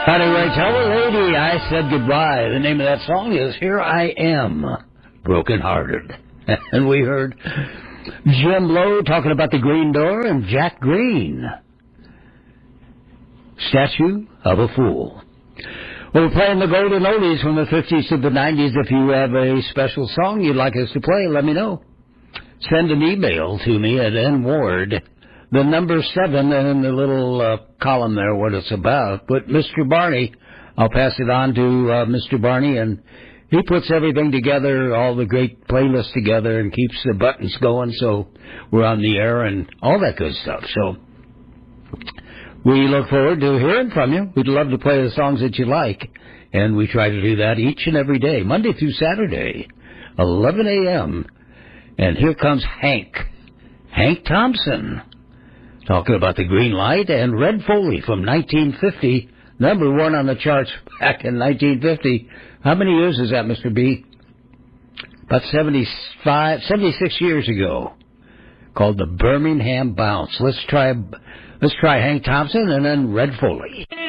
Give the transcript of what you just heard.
Anyway, tell the lady I said goodbye. The name of that song is Here I Am, Broken Hearted. And we heard Jim Lowe talking about the Green Door and Jack Green, Statue of a Fool. Well, we're playing the Golden Oldies from the 50s to the 90s. If you have a special song you'd like us to play, let me know. Send an email to me at nward, the number 7, and in the little column there what it's about. Put Mr. Barney. I'll pass it on to Mr. Barney, and he puts everything together, all the great playlists together, and keeps the buttons going so we're on the air and all that good stuff. So we look forward to hearing from you. We'd love to play the songs that you like, and we try to do that each and every day, Monday through Saturday, 11 a.m., and here comes Hank Thompson, talking about the green light, and Red Foley from 1950, number 1 on the charts back in 1950. How many years is that, Mr. B? About 76 years ago, called the Birmingham Bounce. Let's try Hank Thompson and then Red Foley.